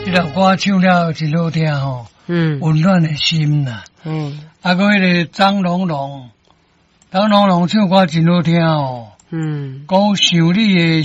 这首歌唱了真好听吼，温暖的心呐。啊，个迄个张龙龙唱歌真好听哦。讲想你的